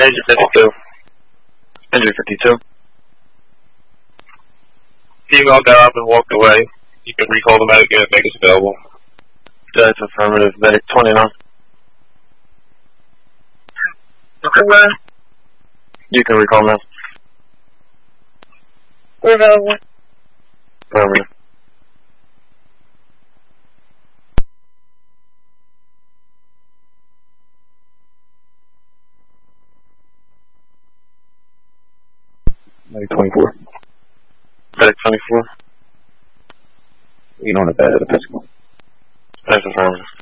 Engine 52. Engine 52. Female got up and walked away. You can recall the medic unit, make us available. That's affirmative. Medic 29. Okay. You can recall now. We're available. Affirmative. Medic 24. Medic 24. Lean on the bed of the physical. That's affirmative.